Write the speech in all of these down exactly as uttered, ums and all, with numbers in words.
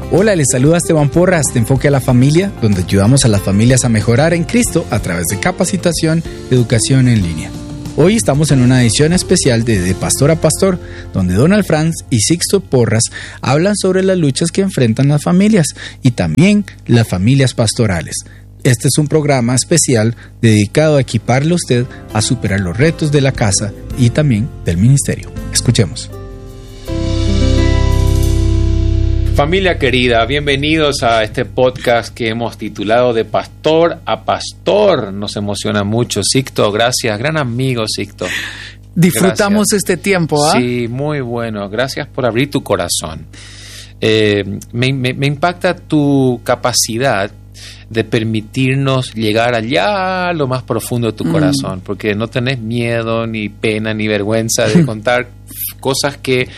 Hola, les saluda Esteban Porras de Enfoque a la Familia, donde ayudamos a las familias a mejorar en Cristo a través de capacitación y educación en línea. Hoy estamos en una edición especial de De Pastor a Pastor, donde Donald Franz y Sixto Porras hablan sobre las luchas que enfrentan las familias y también las familias pastorales. Este es un programa especial dedicado a equiparle a usted a superar los retos de la casa y también del ministerio. Escuchemos. Familia querida, bienvenidos a este podcast que hemos titulado De Pastor a Pastor. Nos emociona mucho, Sixto, gracias, gran amigo Sixto. Disfrutamos gracias. Este tiempo, ¿ah? ¿eh? Sí, muy bueno, gracias por abrir tu corazón. Eh, me, me, me impacta tu capacidad de permitirnos llegar allá a lo más profundo de tu mm. corazón, porque no tenés miedo, ni pena, ni vergüenza de contar cosas que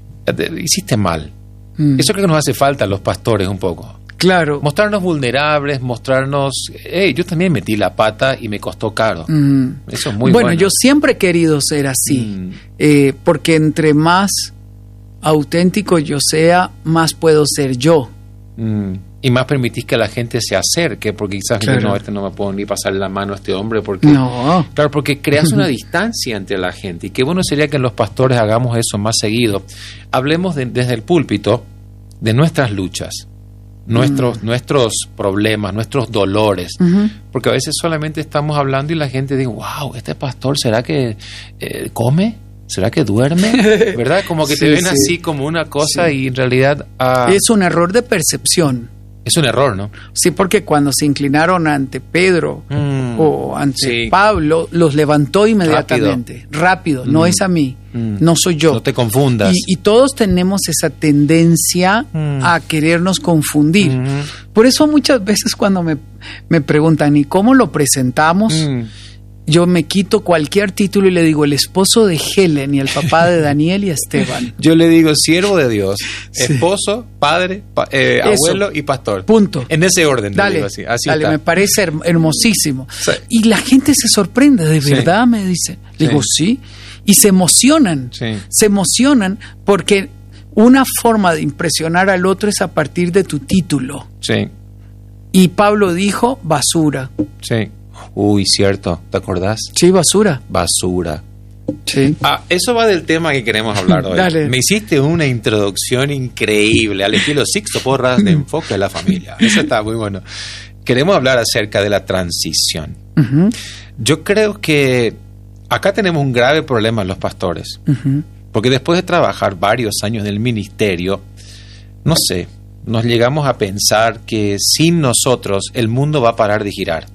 hiciste mal. Mm. Eso creo que nos hace falta a los pastores un poco. Claro. Mostrarnos vulnerables, mostrarnos, hey, yo también metí la pata y me costó caro. Mm. Eso es muy bueno. Bueno, yo siempre he querido ser así, mm. eh, porque entre más auténtico yo sea, más puedo ser yo. Mm. Y más permitís que la gente se acerque, porque quizás claro. no, este no me puedo ni pasar la mano a este hombre, porque no. Claro, porque creas una distancia entre la gente. Y qué bueno sería que los pastores hagamos eso más seguido. Hablemos de, desde el púlpito de nuestras luchas, nuestros, mm. nuestros problemas, nuestros dolores. Uh-huh. Porque a veces solamente estamos hablando y la gente dice, wow, este pastor, ¿será que eh, come? ¿Será que duerme? ¿Verdad? Como que sí, te ven sí. así como una cosa sí. y en realidad... Uh, es un error de percepción. Es un error, ¿no? Sí, porque cuando se inclinaron ante Pedro mm, o ante sí. Pablo, los levantó inmediatamente. Rápido, Rápido. Mm. No es a mí, mm. no soy yo. No te confundas. Y, y todos tenemos esa tendencia mm. a querernos confundir. Mm. Por eso muchas veces cuando me, me preguntan, ¿y cómo lo presentamos? Mm. Yo me quito cualquier título y le digo el esposo de Helen y el papá de Daniel y Esteban. Yo le digo siervo de Dios, sí. esposo, padre, pa, eh, abuelo y pastor. Punto. En ese orden. Dale, digo así. Así dale, está. Me parece hermosísimo. Sí. Y la gente se sorprende, ¿de verdad? Sí. Me dice. Le digo, sí. sí. Y se emocionan. Sí. Se emocionan porque una forma de impresionar al otro es a partir de tu título. Sí. Y Pablo dijo, basura. Sí. Uy, cierto, ¿te acordás? Sí, basura. Basura. Sí. Ah, eso va del tema que queremos hablar hoy. Dale. Me hiciste una introducción increíble al estilo Sixto Porras de Enfoque a la Familia. Eso está muy bueno. Queremos hablar acerca de la transición. Uh-huh. Yo creo que acá tenemos un grave problema los pastores. Uh-huh. Porque después de trabajar varios años en el ministerio, no sé, nos llegamos a pensar que sin nosotros el mundo va a parar de girar.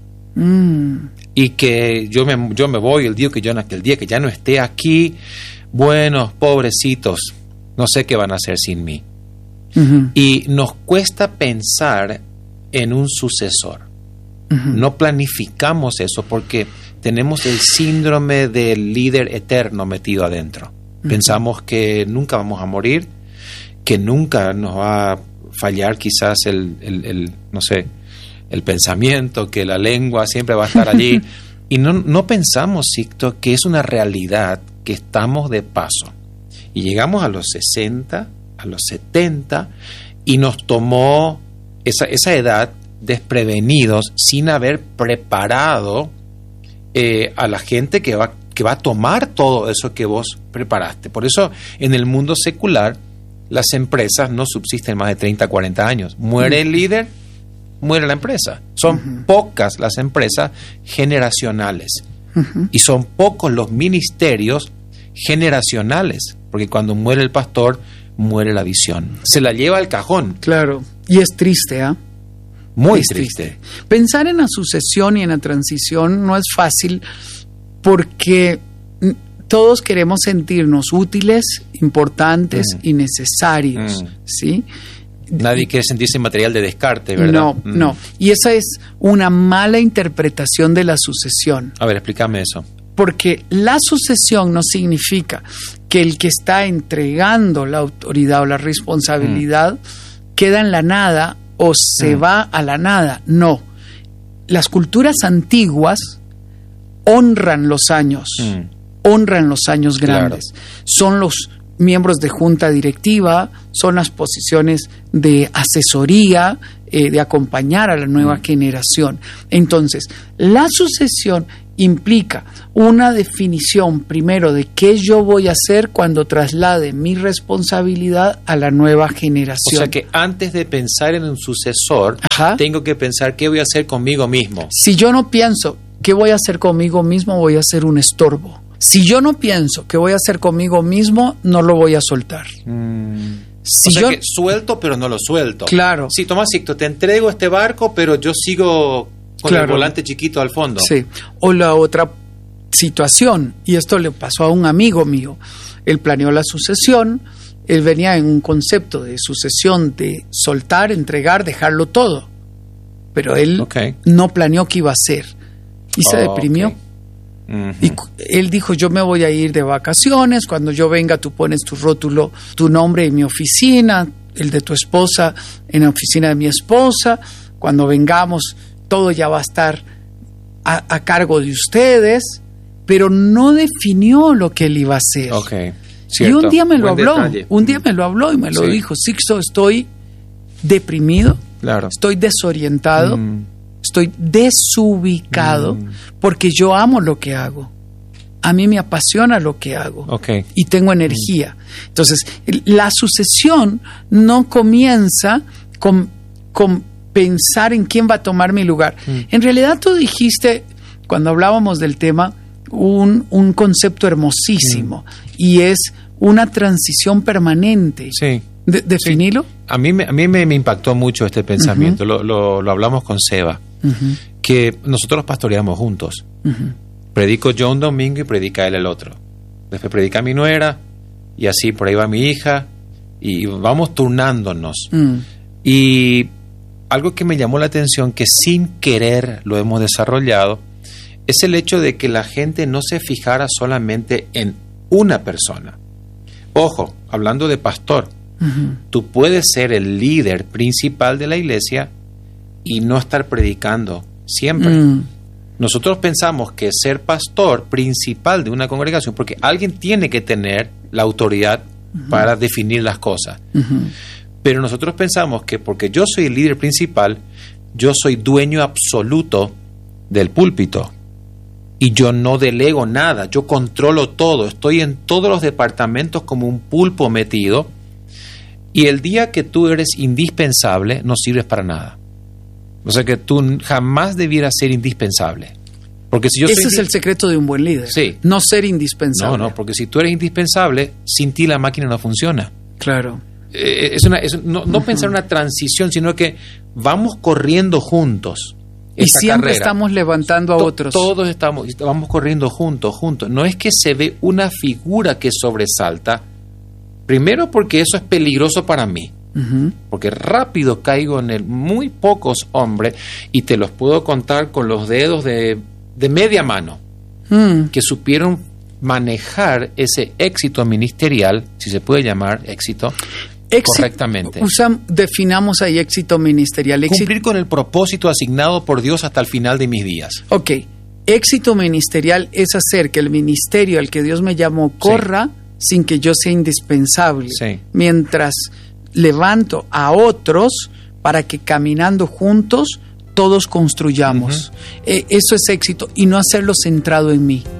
Mm. Y que yo me, yo me voy el día que yo el día que ya no esté aquí, bueno, pobrecitos, no sé qué van a hacer sin mí. Uh-huh. Y nos cuesta pensar en un sucesor. Uh-huh. No planificamos eso porque tenemos el síndrome del líder eterno metido adentro. Uh-huh. Pensamos que nunca vamos a morir, que nunca nos va a fallar quizás el, el, el no sé, el pensamiento, que la lengua siempre va a estar allí. Y no, no pensamos, Sixto, que es una realidad que estamos de paso. Y llegamos a los sesenta, a los setenta, y nos tomó esa, esa edad desprevenidos, sin haber preparado eh, a la gente que va, que va a tomar todo eso que vos preparaste. Por eso, en el mundo secular, las empresas no subsisten más de treinta, cuarenta años. Muere el líder, muere la empresa. Son uh-huh. pocas las empresas generacionales. Uh-huh. Y son pocos los ministerios generacionales. Porque cuando muere el pastor, muere la visión. Se la lleva al cajón. Claro. Y es triste, ¿ah? ¿eh? Muy triste. triste. Pensar en la sucesión y en la transición no es fácil porque todos queremos sentirnos útiles, importantes mm. y necesarios, mm. ¿sí? Nadie quiere sentirse material de descarte, ¿verdad? No, mm. no. Y esa es una mala interpretación de la sucesión. A ver, explícame eso. Porque la sucesión no significa que el que está entregando la autoridad o la responsabilidad mm. queda en la nada o se mm. va a la nada. No. Las culturas antiguas honran los años, mm. honran los años grandes. Claro. Son los miembros de junta directiva, son las posiciones de asesoría, eh, de acompañar a la nueva mm. generación. Entonces, la sucesión implica una definición primero de qué yo voy a hacer cuando traslade mi responsabilidad a la nueva generación. O sea que antes de pensar en un sucesor, Ajá. tengo que pensar qué voy a hacer conmigo mismo. Si yo no pienso qué voy a hacer conmigo mismo, voy a ser un estorbo. Si yo no pienso qué voy a hacer conmigo mismo, no lo voy a soltar. Mm. Si o sea yo... que suelto, pero no lo suelto. Claro. Sí, Tomás Sixto, te entrego este barco, pero yo sigo con claro. el volante chiquito al fondo. Sí. O la otra situación, y esto le pasó a un amigo mío. Él planeó la sucesión, él venía en un concepto de sucesión de soltar, entregar, dejarlo todo. Pero él okay. no planeó qué iba a hacer. Y se oh, deprimió. Okay. Uh-huh. Y él dijo, yo me voy a ir de vacaciones, cuando yo venga tú pones tu rótulo, tu nombre en mi oficina, el de tu esposa en la oficina de mi esposa, cuando vengamos todo ya va a estar a, a cargo de ustedes, pero no definió lo que él iba a hacer. Okay. Y un día me lo Buen habló, detalle. un día me lo habló y me lo sí. dijo, Sixto, estoy deprimido, claro. estoy desorientado, mm. estoy desubicado mm. porque yo amo lo que hago. A mí me apasiona lo que hago okay. y tengo energía. Mm. Entonces, la sucesión no comienza con, con pensar en quién va a tomar mi lugar. Mm. En realidad tú dijiste, cuando hablábamos del tema, un, un concepto hermosísimo mm. y es una transición permanente. Sí. De, ¿Definilo? Sí. A mí, me, a mí me, me impactó mucho este pensamiento. Uh-huh. lo, lo, lo hablamos con Seba, uh-huh. que nosotros pastoreamos juntos. Uh-huh. Predico yo un domingo y predica él el otro. Después predica mi nuera y así por ahí va mi hija y vamos turnándonos. Uh-huh. Y algo que me llamó la atención, que sin querer lo hemos desarrollado, es el hecho de que la gente no se fijara solamente en una persona. Ojo, hablando de pastor, uh-huh. tú puedes ser el líder principal de la iglesia y no estar predicando siempre. Uh-huh. Nosotros pensamos que ser pastor principal de una congregación, porque alguien tiene que tener la autoridad uh-huh. para definir las cosas. Uh-huh. Pero nosotros pensamos que porque yo soy el líder principal, yo soy dueño absoluto del púlpito. Y yo no delego nada, yo controlo todo, estoy en todos los departamentos como un pulpo metido. Y el día que tú eres indispensable, no sirves para nada. O sea que tú jamás debieras ser indispensable. Porque si yo Ese soy es el secreto de un buen líder. Sí. No ser indispensable. No, no, porque si tú eres indispensable, sin ti la máquina no funciona. Claro. Eh, es una, es, no no uh-huh. pensar en una transición, sino que vamos corriendo juntos. Y siempre carrera. estamos levantando a to- otros. Todos estamos, vamos corriendo juntos, juntos. No es que se ve una figura que sobresalta. Primero porque eso es peligroso para mí. Uh-huh. Porque rápido caigo en el muy pocos hombres, y te los puedo contar con los dedos de, de media mano, uh-huh. que supieron manejar ese éxito ministerial, si se puede llamar éxito, Éxito, correctamente. Usam, definamos ahí éxito ministerial. Éxito, cumplir con el propósito asignado por Dios hasta el final de mis días. Ok. Éxito ministerial es hacer que el ministerio al que Dios me llamó corra sí. sin que yo sea indispensable. Sí. Mientras levanto a otros para que caminando juntos todos construyamos. Uh-huh. Eh, eso es éxito, y no hacerlo centrado en mí.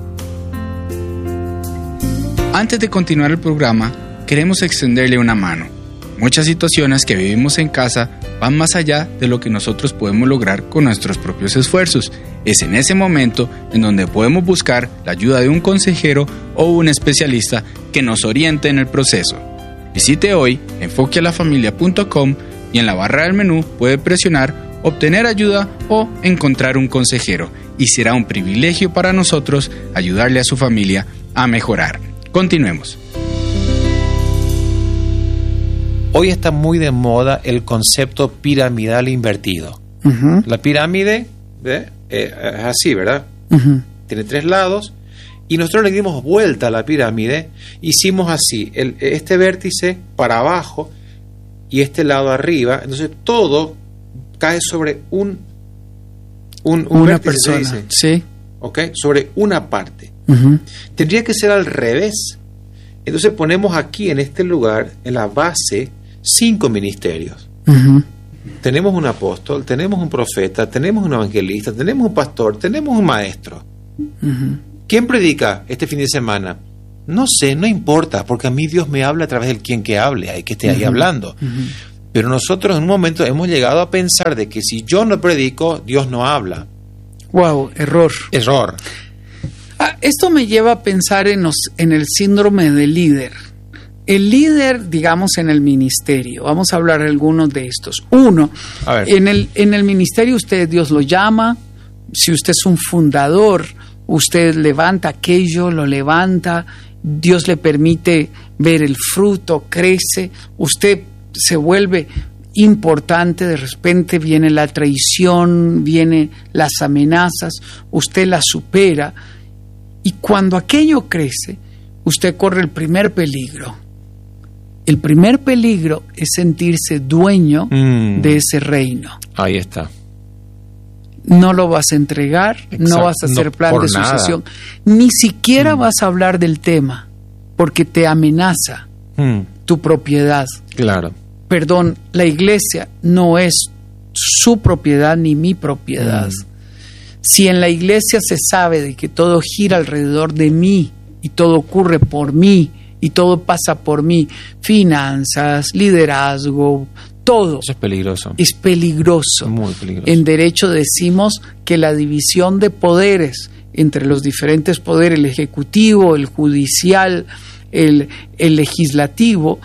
Antes de continuar el programa, queremos extenderle una mano. Muchas situaciones que vivimos en casa van más allá de lo que nosotros podemos lograr con nuestros propios esfuerzos. Es en ese momento en donde podemos buscar la ayuda de un consejero o un especialista que nos oriente en el proceso. Visite hoy enfoque a la familia punto com y en la barra del menú puede presionar obtener ayuda o encontrar un consejero, y será un privilegio para nosotros ayudarle a su familia a mejorar. Continuemos. Hoy está muy de moda el concepto piramidal invertido. Uh-huh. La pirámide ¿eh? Eh, es así, ¿verdad? Uh-huh. Tiene tres lados, y nosotros le dimos vuelta a la pirámide, hicimos así, el, este vértice para abajo y este lado arriba, entonces todo cae sobre un, un, un una vértice, persona, sí. ¿okay? Sobre una parte. Uh-huh. Tendría que ser al revés. Entonces ponemos aquí en este lugar, en la base, cinco ministerios. Uh-huh. Tenemos un apóstol, tenemos un profeta, tenemos un evangelista, tenemos un pastor, tenemos un maestro. Uh-huh. ¿Quién predica este fin de semana? No sé, no importa, porque a mí Dios me habla a través del quien que hable, hay que esté ahí uh-huh. hablando. Uh-huh. Pero nosotros en un momento hemos llegado a pensar de que si yo no predico, Dios no habla. Wow, error. Error. Ah, esto me lleva a pensar en, los, en el síndrome del líder. El líder, digamos, en el ministerio. Vamos a hablar de algunos de estos. Uno, a ver. En el, en el ministerio usted, Dios lo llama. Si usted es un fundador, usted levanta aquello, lo levanta. Dios le permite ver el fruto, crece. Usted se vuelve importante, de repente viene la traición, vienen las amenazas, usted las supera. Y cuando aquello crece, usted corre el primer peligro. El primer peligro es sentirse dueño mm. de ese reino. Ahí está. No lo vas a entregar, exacto. No vas a hacer no, plan de sucesión. Nada. Ni siquiera mm. vas a hablar del tema, porque te amenaza mm. tu propiedad. Claro. Perdón, la iglesia no es su propiedad ni mi propiedad. Mm. Si en la iglesia se sabe de que todo gira alrededor de mí y todo ocurre por mí y todo pasa por mí, finanzas, liderazgo, todo. Eso es peligroso. Es peligroso. Muy peligroso. En derecho decimos que la división de poderes entre los diferentes poderes, el ejecutivo, el judicial, el, el legislativo,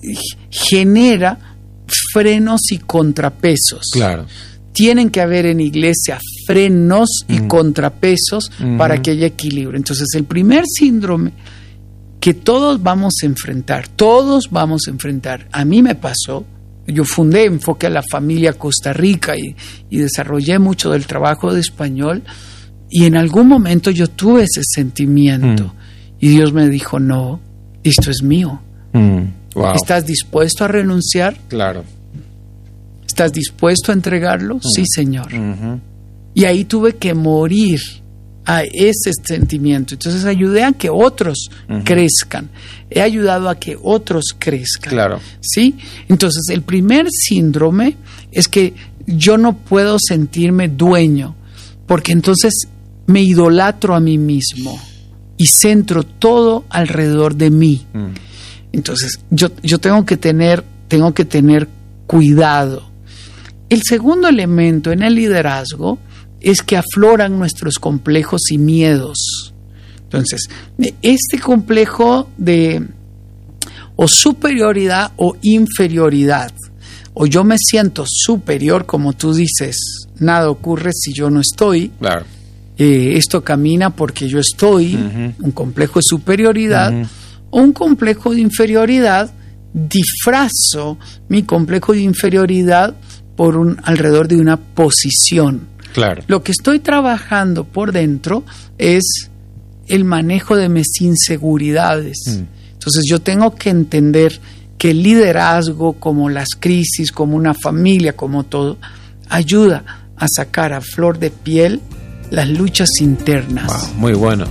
genera frenos y contrapesos. Claro. Tienen que haber en iglesia frenos y mm. contrapesos mm-hmm. para que haya equilibrio. Entonces, el primer síndrome que todos vamos a enfrentar, todos vamos a enfrentar, a mí me pasó, yo fundé Enfoque a la Familia Costa Rica y, y desarrollé mucho del trabajo de español, y en algún momento yo tuve ese sentimiento, mm. y Dios me dijo, no, esto es mío. Mm. Wow. ¿Estás dispuesto a renunciar? Claro. ¿Estás dispuesto a entregarlo? Mm. Sí, Señor. Mm-hmm. Y ahí tuve que morir a ese sentimiento. Entonces ayudé a que otros mm-hmm. crezcan. He ayudado a que otros crezcan. Claro. ¿Sí? Entonces el primer síndrome es que yo no puedo sentirme dueño, porque entonces me idolatro a mí mismo y centro todo alrededor de mí. Mm. Entonces yo, yo tengo que tener, tengo que tener cuidado. El segundo elemento en el liderazgo es que afloran nuestros complejos y miedos. Entonces, este complejo de o superioridad o inferioridad, o yo me siento superior, como tú dices, nada ocurre si yo no estoy. Claro. Eh, esto camina porque yo estoy, uh-huh. un complejo de superioridad, uh-huh. o un complejo de inferioridad. Disfrazo mi complejo de inferioridad por un alrededor de una posición. Claro. Lo que estoy trabajando por dentro es el manejo de mis inseguridades. Mm. Entonces yo tengo que entender que el liderazgo, como las crisis, como una familia, como todo, ayuda a sacar a flor de piel las luchas internas. Wow, muy bueno.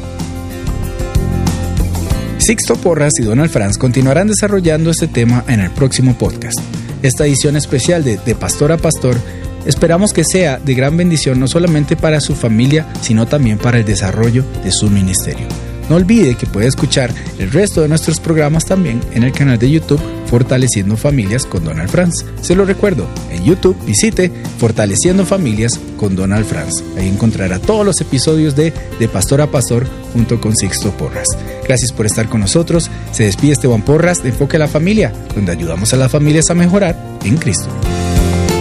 Sixto Porras y Donald Franz continuarán desarrollando este tema en el próximo podcast. Esta edición especial de De Pastor a Pastor esperamos que sea de gran bendición no solamente para su familia, sino también para el desarrollo de su ministerio. No olvide que puede escuchar el resto de nuestros programas también en el canal de YouTube Fortaleciendo Familias con Donald Franz. Se lo recuerdo, en YouTube visite Fortaleciendo Familias con Donald Franz. Ahí encontrará todos los episodios de De Pastor a Pastor junto con Sixto Porras. Gracias por estar con nosotros. Se despide Esteban Porras de Enfoque a la Familia, donde ayudamos a las familias a mejorar en Cristo.